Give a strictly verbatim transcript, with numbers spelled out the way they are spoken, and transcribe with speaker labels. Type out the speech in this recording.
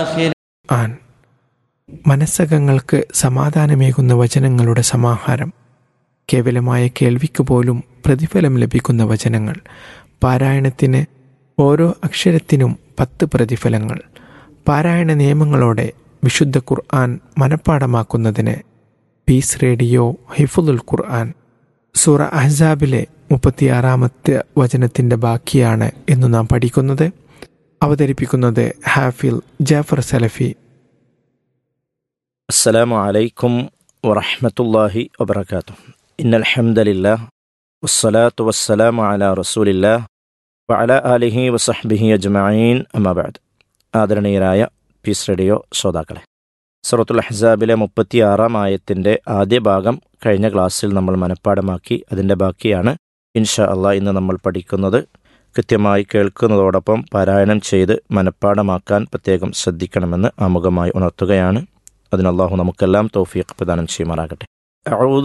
Speaker 1: An മനസ്സകങ്ങൾക്ക് സമാധാനമേകുന്ന വചനങ്ങളുടെ സമാഹാരം. കേവലമായ കേൾവിക്ക് പോലും പ്രതിഫലം ലഭിക്കുന്ന വചനങ്ങൾ. പാരായണത്തിന് ഓരോ അക്ഷരത്തിനും പത്ത് പ്രതിഫലങ്ങൾ. പാരായണ നിയമങ്ങളോടെ വിശുദ്ധ ഖുർആൻ മനഃപ്പാഠമാക്കുന്നതിന് പീസ് റേഡിയോ ഹിഫ്ളുൽ ഖുർആൻ. സൂറ അഹ്സാബിലെ മുപ്പത്തിയാറാമത്തെ വചനത്തിൻ്റെ ബാക്കിയാണ് ഇന്ന് നാം പഠിക്കുന്നത്. അവതരിപ്പിക്കുന്നത് ഹാഫിൽ ജാഫർ സലഫി.
Speaker 2: അസ്സലാമു അലൈക്കും വറഹ്മത്തുള്ളാഹി വബറകാതുഹു. ഇന്നൽ ഹംദലില്ലാഹ് വസ്സലാത്തു വസ്സലാമു അലാ റസൂലില്ലാഹ് വഅലാ ആലിഹി വസഹ്ബിഹി അജ്മഈൻ. അമ്മാ ബഅദ്. ആദരണീയരായ പീസ് റേഡിയോ ശ്രോതാക്കളെ, സൂറത്തുൽ അഹ്സാബിലെ മുപ്പത്തിയാറാം ആയത്തിൻ്റെ ആദ്യ ഭാഗം കഴിഞ്ഞ ക്ലാസ്സിൽ നമ്മൾ മനഃപ്പാഠമാക്കി. അതിൻ്റെ ബാക്കിയാണ് ഇൻഷാ അള്ളാഹ് ഇന്ന് നമ്മൾ പഠിക്കുന്നത്. കൃത്യമായി കേൾക്കുന്നതോടൊപ്പം പാരായണം ചെയ്ത് മനഃപ്പാഠമാക്കാൻ പ്രത്യേകം ശ്രദ്ധിക്കണമെന്ന് ആമുഖമായി ഉണർത്തുകയാണ്. അതിന് അല്ലാഹു നമുക്കെല്ലാം തൗഫീഖ് പ്രദാനം ചെയ്യുമാറാകട്ടെ.